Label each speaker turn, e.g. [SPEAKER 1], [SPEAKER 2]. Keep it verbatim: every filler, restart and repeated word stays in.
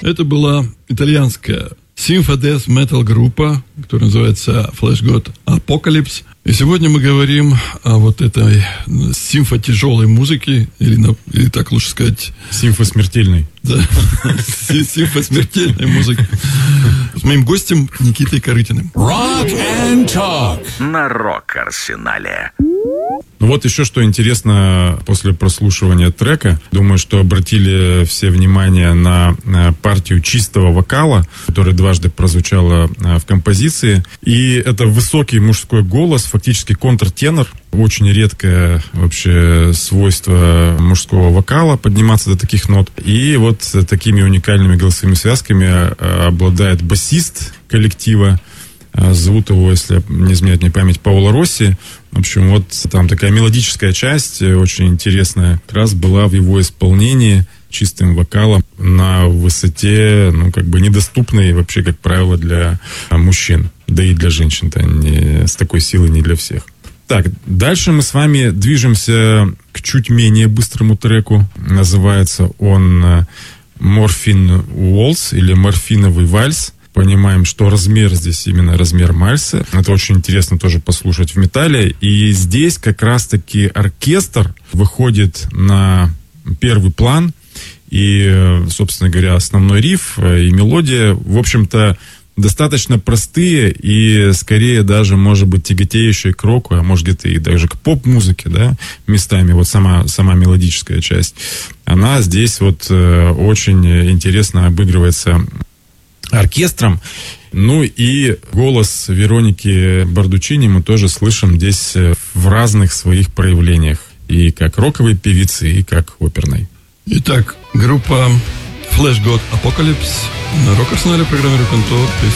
[SPEAKER 1] Это была итальянская симфо-дес метал группа, которая называется Flash God Apocalypse. И сегодня мы говорим о вот этой симфо-тяжелой музыке, или, или так лучше сказать...
[SPEAKER 2] Симфо-смертельной.
[SPEAKER 1] Да, симфо-смертельной музыке. С моим гостем Никитой Корытиным.
[SPEAKER 3] Rock and Talk
[SPEAKER 4] на Рок-Арсенале.
[SPEAKER 2] Ну вот еще что интересно после прослушивания трека. Думаю, что обратили все внимание на партию чистого вокала, которая дважды прозвучала в композиции. И это высокий мужской голос, фактически контртенор. Очень редкое вообще свойство мужского вокала подниматься до таких нот. И вот такими уникальными голосовыми связками обладает басист коллектива. Зовут его, если не изменяет мне память, Паоло Росси. В общем, вот там такая мелодическая часть, очень интересная, как раз была в его исполнении чистым вокалом на высоте, ну, как бы недоступной вообще, как правило, для мужчин. Да и для женщин-то не, с такой силой не для всех. Так, дальше мы с вами движемся к чуть менее быстрому треку. Называется он «Morphine Waltz» или «Морфиновый вальс». Понимаем, что размер здесь именно размер вальса. Это очень интересно тоже послушать в металле. И здесь как раз-таки оркестр выходит на первый план. И, собственно говоря, основной риф и мелодия, в общем-то, достаточно простые и скорее даже, может быть, тяготеющие к року, а может где-то и даже к поп-музыке, да, местами. Вот сама, сама мелодическая часть. Она здесь вот очень интересно обыгрывается оркестром. Ну и голос Вероники Бардучини мы тоже слышим здесь в разных своих проявлениях. И как роковой певицы, и как оперной.
[SPEAKER 1] Итак, группа Flash God Apocalypse на Рок-Арсенале, программе Rock and Talk.